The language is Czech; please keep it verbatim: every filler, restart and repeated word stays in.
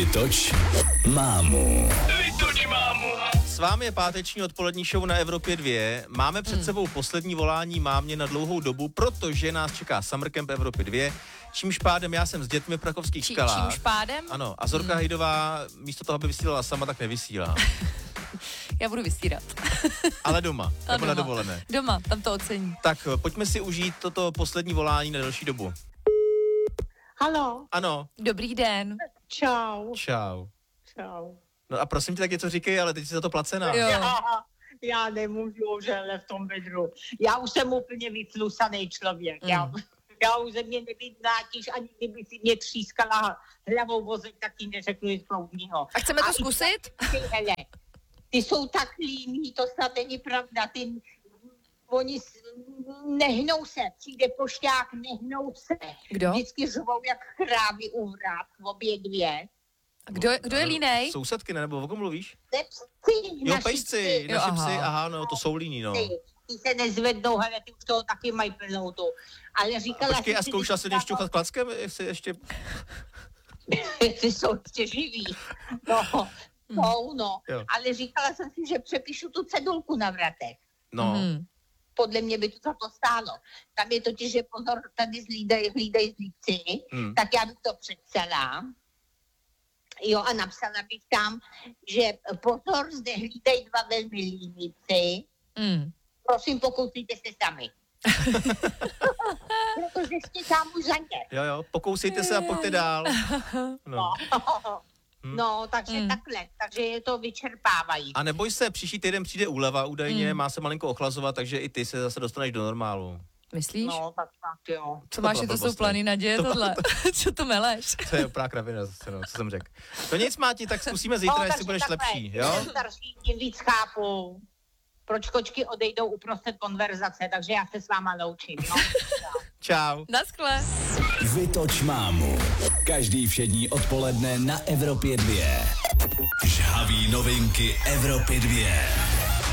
Vytoč mámu. Vytoč mámu. S vámi je páteční odpolední show na Evropě dva. Máme před Hmm. sebou poslední volání mámě na dlouhou dobu, protože nás čeká Summer Camp Evropy dva. Čímž pádem já jsem s dětmi v Prakovských Či, skalách. čímž pádem? Ano, a Zorka hmm. Hejdová místo toho, aby vysílala sama, tak nevysílá. Já budu vysírat. Ale doma, A nebo na doma. dovolené. Doma, tam to ocení. Tak pojďme si užít toto poslední volání na delší dobu. Halo, Ano, Dobrý den. čau, čau. čau. No a prosím tě, tak něco říkej, ale teď jsi za to placená. Jo. Já, já nemůžu žele v tom bedru. Já už jsem úplně vytlusaný člověk. Mm. Já, já už ze mě nevydnátíš, ani kdyby si mě třískala hlavou vozek, tak ti neřeknu nic kloudního. A chceme to i zkusit? Ty, hele, ty jsou tak líní, to snad není pravda. Ty, oni s- nehnou se, přijde pošťák, nehnou se. Kdo? Vždycky řvou jak krávy u vrát, obě dvě. Kdo, kdo je línej? Sousedky, ne? Nebo o kom mluvíš? Pejsci, Jo, naši pejsci, psi. naši Jo, aha. psi, aha, no, to jsou líní, no. Ty, ty se nezvednou, hele, ty už toho taky mají plnou tu. Ale říkala Počkej, jsem a si, zkoušela jsi když ještě šťuchat klackem, jestli ještě... ty jsou ještě živí. No, jsou, no. Jo. Ale říkala jsem si, že přepíšu tu cedulku na vratech. No, Hmm. Podle mě by to za to stálo. Tam je totiž, že pozor, tady zlídej, hlídej zlídci, Hmm. tak já bych to přepsala. Jo, a napsala bych tam, že pozor, zde hlídej dva velmi líníci. Hmm. Prosím, pokusíte se sami. Protože jste tam už za ně. jo, jo, pokousejte se a pojďte dál. No. No, no takže Hmm. takhle, takže je to vyčerpávají. A neboj se, příští týden přijde úleva údajně, Hmm. má se malinko ochlazovat, takže i ty se zase dostaneš do normálu. Myslíš? No, tak tak jo. Co máš, byla že to jsou blbost, plány naděje, To- tohle? Co to meleš? To je úplná kravina zase, no, co jsem řekl. To nic, Máti, tak zkusíme zítra, No, jestli takže budeš takhle, lepší, jo? čím starší, tím víc chápu, proč kočky odejdou uprostřed konverzace, takže já se s váma loučím. No. Čau. Naschle. Vytoč mámu. Každý všední odpoledne na Evropě dva. Žhavý novinky Evropy dva.